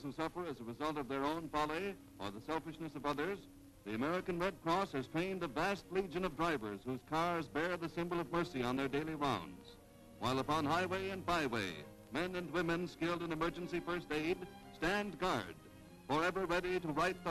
who suffer as a result of their own folly or the selfishness of others, the American Red Cross has trained a vast legion of drivers whose cars bear the symbol of mercy on their daily rounds. While upon highway and byway, men and women skilled in emergency first aid stand guard, forever ready to right the